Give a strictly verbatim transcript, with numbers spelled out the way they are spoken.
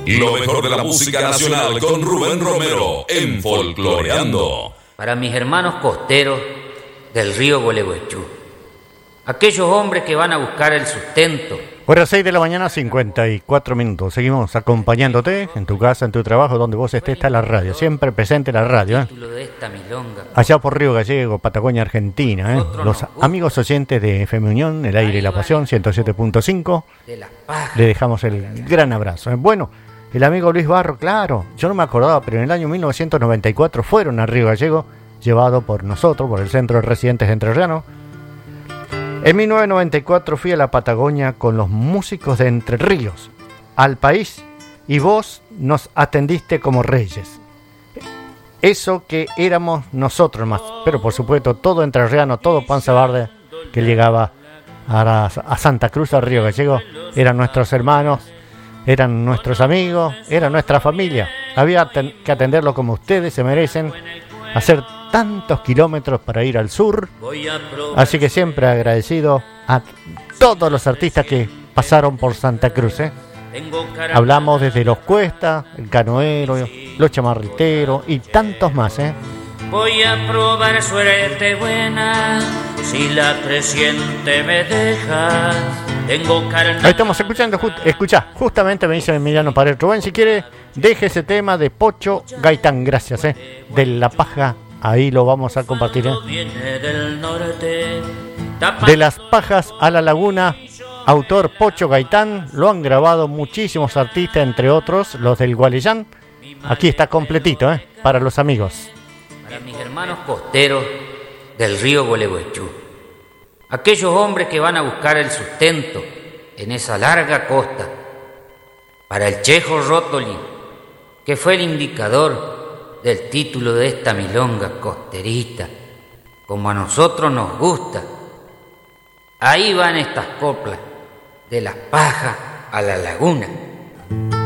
Lo mejor de la música nacional con Rubén Romero en Folcloreando. Para mis hermanos costeros del río Gualeguaychú, aquellos hombres que van a buscar el sustento. Hora seis de la mañana, cincuenta y cuatro minutos. Seguimos acompañándote en tu casa, en tu trabajo, donde vos estés, está la radio. Siempre presente la radio, ¿eh? Allá por Río Gallego, Patagonia, Argentina, ¿eh? Los amigos oyentes de F M Unión, El Aire y la Pasión, ciento siete punto cinco. Le dejamos el gran abrazo, ¿eh? Bueno, el amigo Luis Barro, claro, yo no me acordaba, pero en el año mil novecientos noventa y cuatro fueron a Río Gallego, llevado por nosotros, por el Centro de Residentes de Entrerrianos. En mil novecientos noventa y cuatro fui a la Patagonia con los músicos de Entre Ríos, al país, y vos nos atendiste como reyes. Eso que éramos nosotros más, pero por supuesto todo entrerriano, todo panza verde que llegaba a, la, a Santa Cruz, a Río Gallego, eran nuestros hermanos, eran nuestros amigos, era nuestra familia. Había que atenderlo como ustedes se merecen, hacer tantos kilómetros para ir al sur. Así que siempre agradecido a todos los artistas que pasaron por Santa Cruz, ¿eh? Hablamos desde los Cuesta, el Canoero, los Chamarriteros y tantos más, ¿eh? Voy a probar suerte buena, si la creciente me deja. Tengo carne. Ahí estamos escuchando, just, escuchá, justamente me dice Emiliano Pared Rubén, si quiere, deje ese tema de Pocho Gaitán, gracias, ¿eh? De La Paja. Ahí lo vamos a compartir, ¿eh? De las pajas a la laguna, autor Pocho Gaitán, lo han grabado muchísimos artistas, entre otros los del Gualeyán. Aquí está completito, ¿eh? Para los amigos. Para mis hermanos costeros del río Gualeguaychú, aquellos hombres que van a buscar el sustento en esa larga costa. Para el Chejo Rótoli, que fue el indicador del título de esta milonga costerita, como a nosotros nos gusta. Ahí van estas coplas, de las pajas a la laguna.